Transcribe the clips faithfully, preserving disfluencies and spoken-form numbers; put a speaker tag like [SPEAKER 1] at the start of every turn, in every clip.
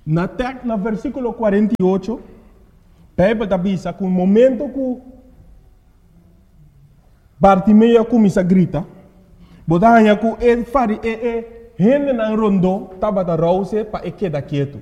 [SPEAKER 1] Na tek, na versículo quarenta e oito, Bíblia diz que no momento que Bartimeu começa a gritar, botava que ele fari e e gente na rondo estava da rouse para ele quedar quieto.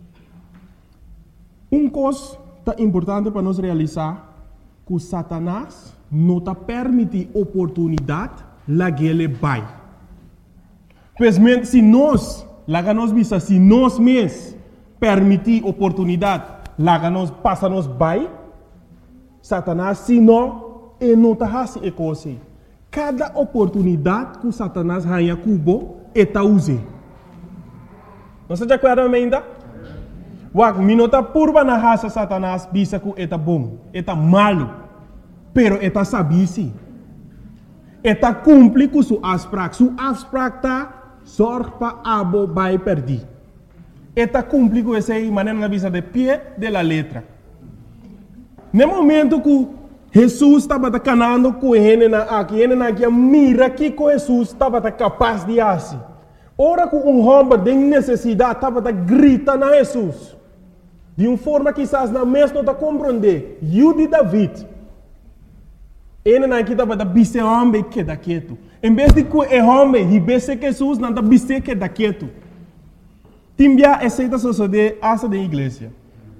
[SPEAKER 1] Um coisa tá importante para nós realizar que Satanás não está permite oportunidade lá que ele vai. Pois se nós, lá que nós visa, se nós mesmos permitir oportunidade, lá que nós passa nós vai, Satanás se não, ele não está fazendo a coisa. Cada oportunidade que Satanás ganha cubo, ele está usando. Não se acorda ainda? Wak, minota purba na raça Satanás, bisa que ele está bom, ele está malo, pero ele está sabisi. Ele está cumpre com sua abstract. Sua abstract está sorte para abo vai perder. Ele está cumpre com essa maneira visa de pé de la letra. No momento que Jesus estava canando com ele aqui, ele aqui mira que Jesus estava capaz de fazer. Ora que um homem de necessidade estava gritando a Jesus. De uma forma que quizás não mesmo não compreender. Eu de David. Ele aqui estava da bise homem que da quieto. Em vez de que o homem ribesse Jesus, não da bise que da quieto. Timbia aceita suceder essa da igreja.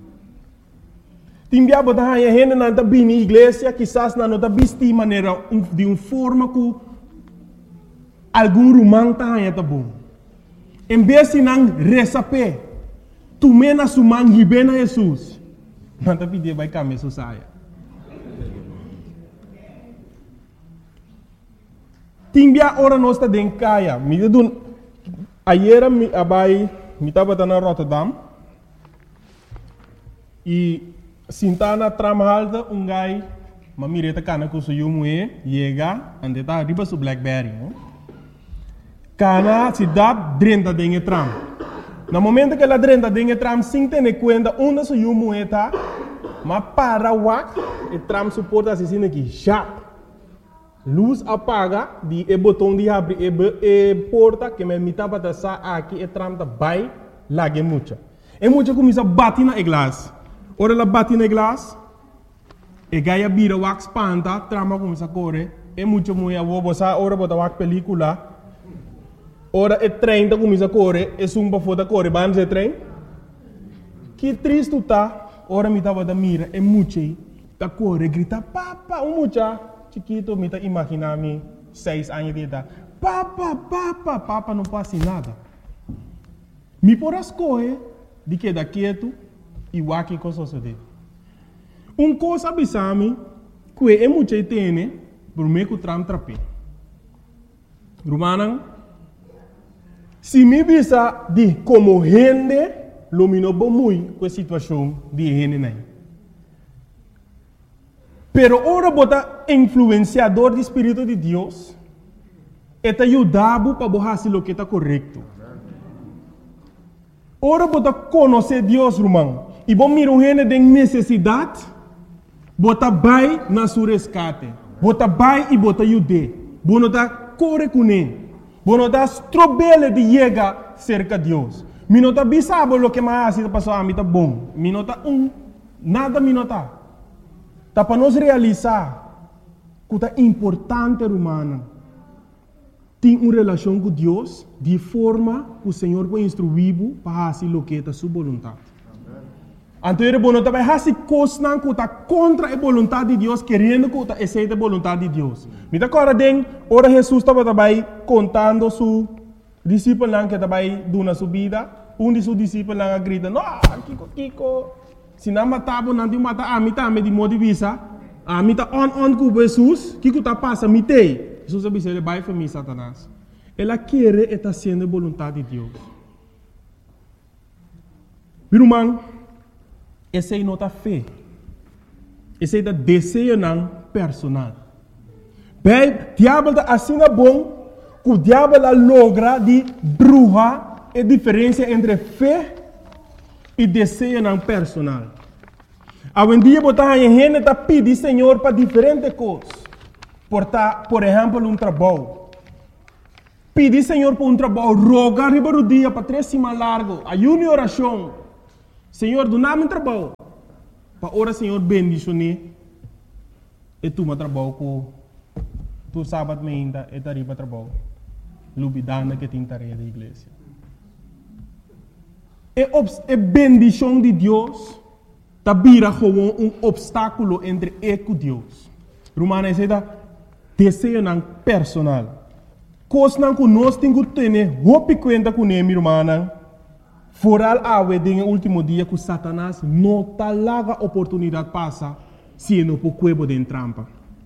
[SPEAKER 1] Timbia botar a gente não da bem na igreja, quizás não da bise de maneira de uma forma que algum romano está bom. Em vez de não receber, tu mena sumang hibena Jesus. Não da pedir vai caminhar saia. Timbia ora nós está dentro caia. Me dun ayer me abai me estava na Rotterdam e sintana tramalda um gai mamireta cana com seu moe chega ande tá riba su Blackberry, né? Cana se dá dentro dentro tram. No momento que ela dentro dentro tram sem ter conta onde seu moe tá, mas para wak e tram suporta assim aqui já. Luz apaga, di e botão de abrir e, e porta que me mitava da sa aqui e tramta vai lage mucha. E mucha começa a bater na glass. Ora ela bate na glass, e gaia bira wax panta, trama começa a correr. E mucha mulher vou botar ora botar wax película. Ora e trem tá começa a correr, e sumba foda correr, vamos e trem. Que triste tá. Ora me tava da mira, e mucha tá correr, grita papa, um mucha. Chiquito, me tá imaginando seis anos de idade. Papa, papa, papa, não passa nada. Me por as coisas de que da quieto e o aqui com suceder. Um coisa abisame que é muito tem por me que tram trape. Romana, se me bisa de como gente, lumino bom muito com a situação de gente nem. Pero ora bota influenciador do Espírito de Deus, eta ajudava para fazer o que está correto. Ora bota conhecer Deus, irmão, e bom mira um gente de necessidade, bota vai na sua resgate, bota vai e bota ajude, bota da corre com ele, bota da strobele de chegar cerca de Deus. Minota bisabo o que mais está passando a mim tá bom, minota um, nada minota. Tá para nós realizar que é importante, humana, ter uma relação com Deus de forma que o Senhor vai instruir para fazer o que é a sua vontade. Então, ele vai fazer coisas que está contra a vontade de Deus, querendo que aceite a vontade de Deus. Me dá agora, ora Jesus estava também contando seu discípulo que estava dando sua vida. Um de seus discípulos grita, não, Kiko, Kiko. Se não matava, não tinha matar a mim também de modo de vista. A mim está on on com Jesus, que que está passando, me tem. Jesus disse, ele vai para mim, Satanás. Ela quer e está sendo a vontade de Deus. Meu irmão, essa é a nota fé. Essa é a desejo não personal. Bem, o diabo está assim bom, que o diabo logra de bruxa a diferença entre fé e desejo não personal. Hoje em dia, botar a gente está pedindo Senhor para diferentes coisas. Por, por exemplo, um trabalho. Pedir Senhor para um trabalho, rogar riba do dia para três semanas largo, ayuno e oração. Senhor, do nada trabalho. Para ora, Senhor, bendicione. E tu me trabalho com tu sábado me ainda e tari para trabalho. Lubidana que tem tarefa da igreja. E a bendição de Deus tá vira como um obstáculo entre eu e Deus. Romana diz desejo não personal. Coisa que nós temos que ter roupa conta com ele, irmã. Foral ave no último dia que Satanás não tá larga oportunidade passa se não por cuebo de trampa.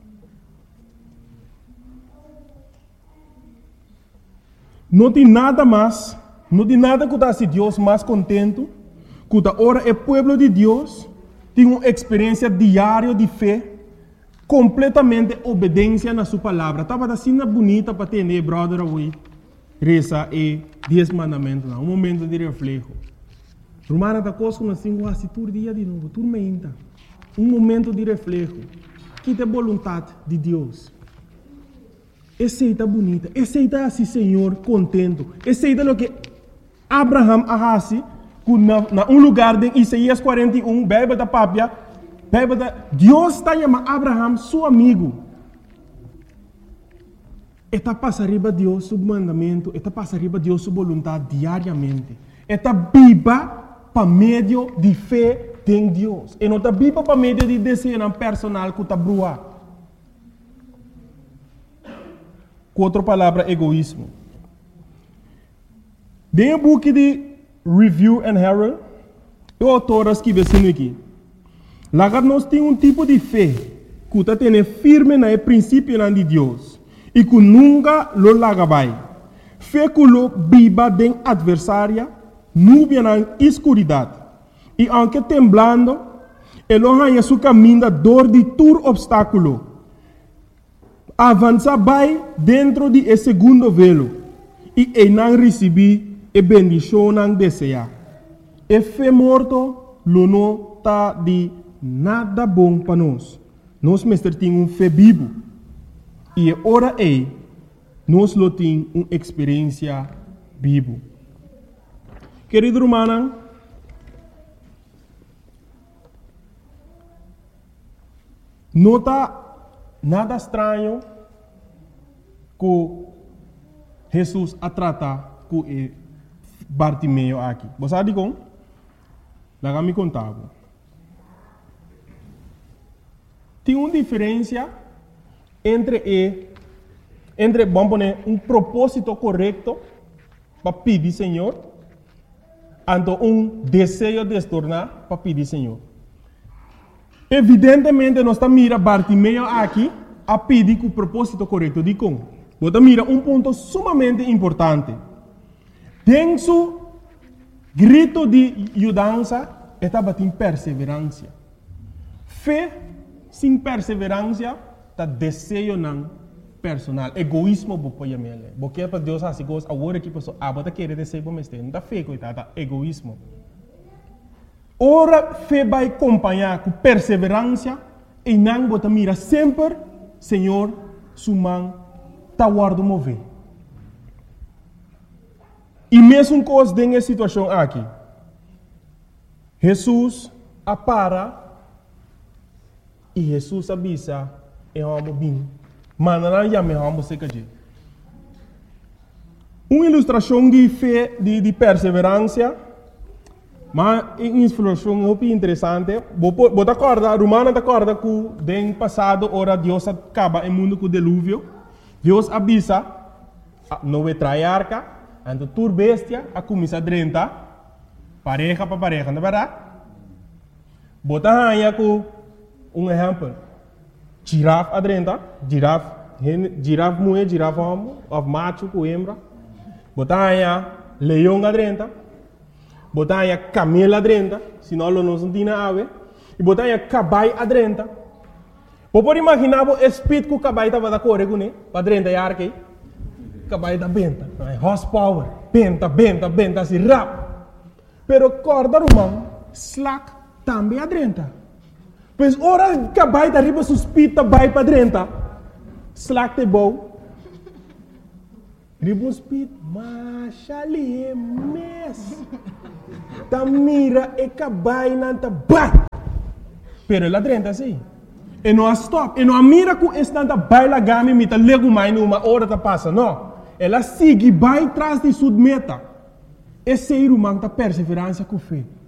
[SPEAKER 1] Não tem nada mais, não tem nada que dá Deus mais contento, que ora o povo de Deus tem uma experiência diária de fé, completamente obediência na sua palavra. Estava assim bonita para ter, brother, hoje, reza e dez mandamentos, um momento de reflexo. Romana da coisa que nós temos assim todo dia de novo, tudo meinta. Um momento de reflexo, que tem vontade de Deus. Aceita bonita, aceita assim, Senhor, contento. Aceita o que Abraham arrasi, na, na um lugar de Isaías quarenta e um, bebe da papia, bebe da... Deus está chamando Abraham, seu amigo. Está passando riba Deus seu mandamento, está passando riba Deus sua vontade diariamente. Está viva para meio de fé em Deus. E não está viva para meio de desejo personal que está brua. Com outra palavra, egoísmo. Dentro do book de Review and Herald, o autor escreve assim aqui. Lá nós temos um tipo de fé que está tendo firme no princípio de Deus e que nunca lo larga vai. Fé que lo viva de adversária, nuvem na escuridade. E aunque temblando, ele ganha seu caminho dor de todo obstáculo. Avança vai dentro de esse segundo velo e ele não recebe a bendição não deseja. E fé morto, lo não está de nada bom para nós. Nós mestre tem um fé vivo e ora é nós lo tem uma experiência vivo. Querido irmão, não está nada estranho que Jesus a tratar com Bartimeu aqui. Você sabe como? Lá me contava. Tem uma diferença entre e, entre vamos poner um propósito correto para pedir Senhor, e um desejo de se tornar para pedir Senhor. Evidentemente, nós estamos mirando Bartimeu aqui a pedir com o propósito correto. De como? Você mira um ponto sumamente importante. Tem seu grito de ajudança, estava em perseverança. Fé sem perseverança, está desejo não personal. Egoísmo, você chamar ele. Porque para Deus assim, agora que a pessoa abata querer desejo, mas não está fé, coitada, egoísmo. Ora, fé vai acompanhar com perseverança e não você mira sempre, Senhor, sua mão está guardando mover. E mesmo coisa nessa situação aqui, Jesus apara e Jesus avisa e vamos bem. Mas não já me vamos ser que uma ilustração de fé, de, de perseverança. Mas uma ilustração muito interessante. Você acorda, Romana acorda que no passado, ora Deus acaba o mundo com o dilúvio. Deus avisa, não vai trazer arca, então tur bestia, a começar a drentar, pareja para pareja, não é verdade? Você aí com um exemplo. Girafa a drentar, girafa, girafa mulher, girafa homem, of macho com hembra. Você aí leão a drentar. Botar aí camelo adrenta, senão não se tem ave. E botar aí caballo adrenta. Pode imaginar o espírito que o caballo estava a correr com ele, para adrenta e arque. Caballo da benta, horsepower, benta, benta, benta, assim, rap. Pero corda romano, slack, também adrenta. Pois ora caballo da riba suspita, vai para adrenta. Slack te bom. Riba speed, mas ali é mes. ta mira e cabai nanta bai. Pero ela drenta assim. E não stop. E não mira com esse nanta bai la gami mita lego mai numa hora ta passa, não. Ela sigue bai tras de sua meta. Esse é o irmão da perseverança com fé.